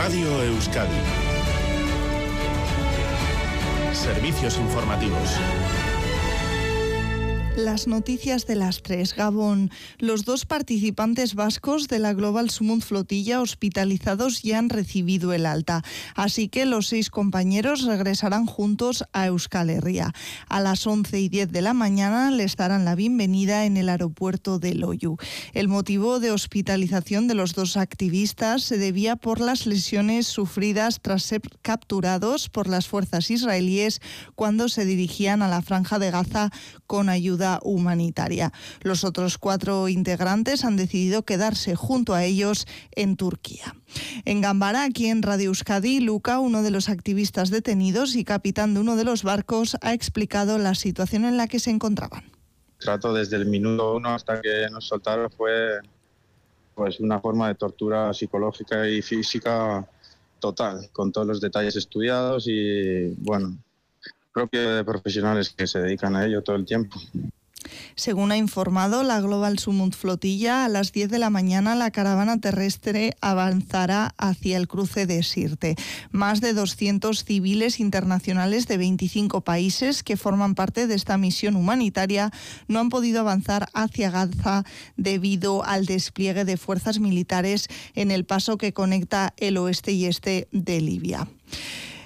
Radio Euskadi. Servicios informativos. Las noticias de las 3. Gabón. Los 2 participantes vascos de la Global Summit Flotilla hospitalizados ya han recibido el alta. Así que los 6 compañeros regresarán juntos a Euskal Herria. A las 11:10 de la mañana les darán la bienvenida en el aeropuerto de Loiu. El motivo de hospitalización de los 2 activistas se debía por las lesiones sufridas tras ser capturados por las fuerzas israelíes cuando se dirigían a la Franja de Gaza con ayuda humanitaria. Los otros 4 integrantes han decidido quedarse junto a ellos en Turquía. En Gambara, aquí en Radio Euskadi, Luca, uno de los activistas detenidos y capitán de uno de los barcos, ha explicado la situación en la que se encontraban. El trato desde el minuto 1 hasta que nos soltaron fue una forma de tortura psicológica y física total, con todos los detalles estudiados y propio de profesionales que se dedican a ello todo el tiempo. Según ha informado la Global Summit Flotilla, a las 10 de la mañana la caravana terrestre avanzará hacia el cruce de Sirte. Más de 200 civiles internacionales de 25 países que forman parte de esta misión humanitaria no han podido avanzar hacia Gaza debido al despliegue de fuerzas militares en el paso que conecta el oeste y este de Libia.